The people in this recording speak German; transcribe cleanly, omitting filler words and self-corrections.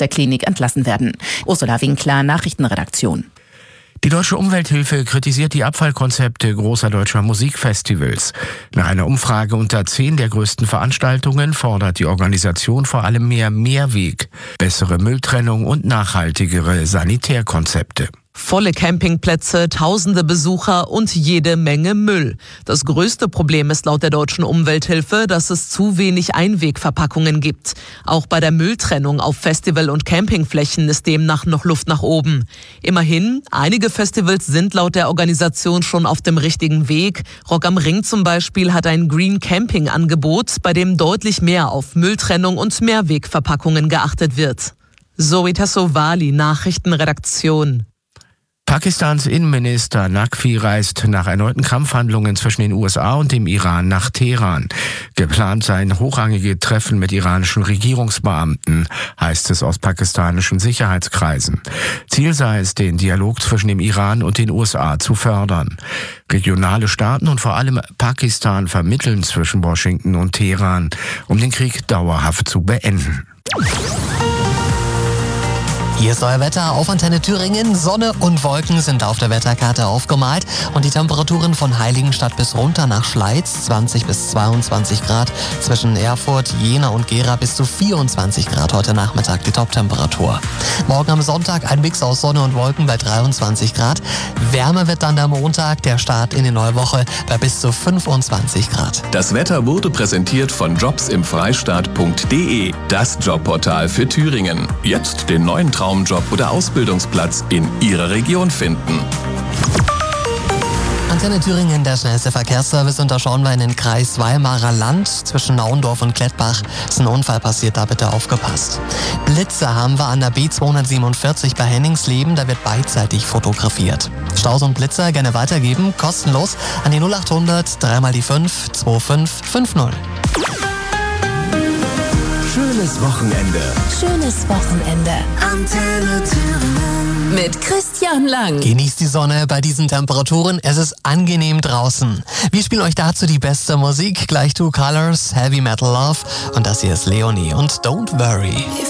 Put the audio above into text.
der Klinik entlassen werden. Ursula Winkler, Nachrichtenredaktion. Die Deutsche Umwelthilfe kritisiert die Abfallkonzepte großer deutscher Musikfestivals. Nach einer Umfrage unter 10 der größten Veranstaltungen fordert die Organisation vor allem mehr Mehrweg, bessere Mülltrennung und nachhaltigere Sanitärkonzepte. Volle Campingplätze, tausende Besucher und jede Menge Müll. Das größte Problem ist laut der Deutschen Umwelthilfe, dass es zu wenig Einwegverpackungen gibt. Auch bei der Mülltrennung auf Festival- und Campingflächen ist demnach noch Luft nach oben. Immerhin, einige Festivals sind laut der Organisation schon auf dem richtigen Weg. Rock am Ring zum Beispiel hat ein Green Camping Angebot, bei dem deutlich mehr auf Mülltrennung und Mehrwegverpackungen geachtet wird. Zoe Tassovali, Nachrichtenredaktion. Pakistans Innenminister Naqvi reist nach erneuten Kampfhandlungen zwischen den USA und dem Iran nach Teheran. Geplant seien hochrangige Treffen mit iranischen Regierungsbeamten, heißt es aus pakistanischen Sicherheitskreisen. Ziel sei es, den Dialog zwischen dem Iran und den USA zu fördern. Regionale Staaten und vor allem Pakistan vermitteln zwischen Washington und Teheran, um den Krieg dauerhaft zu beenden. Hier ist euer Wetter auf Antenne Thüringen. Sonne und Wolken sind auf der Wetterkarte aufgemalt und die Temperaturen von Heiligenstadt bis runter nach Schleiz 20 bis 22 Grad. Zwischen Erfurt, Jena und Gera bis zu 24 Grad heute Nachmittag die Toptemperatur. Morgen am Sonntag ein Mix aus Sonne und Wolken bei 23 Grad. Wärmer wird dann der Montag, der Start in die neue Woche bei bis zu 25 Grad. Das Wetter wurde präsentiert von jobsimfreistaat.de, das Jobportal für Thüringen. Jetzt den neuen Traumjob oder Ausbildungsplatz in Ihrer Region finden. Antenne Thüringen, der schnellste Verkehrsservice, und da schauen wir in den Kreis Weimarer Land zwischen Naundorf und Klettbach. Ist ein Unfall passiert, da bitte aufgepasst. Blitze haben wir an der B247 bei Henningsleben, da wird beidseitig fotografiert. Staus und Blitzer gerne weitergeben, kostenlos an die 0800 3 mal die 5 2550. Schönes Wochenende. Schönes Wochenende. Antenne Thüringen. Mit Christian Lang. Genießt die Sonne bei diesen Temperaturen. Es ist angenehm draußen. Wir spielen euch dazu die beste Musik. Gleich Two Colors, Heavy Metal Love. Und das hier ist Leonie und Don't Worry.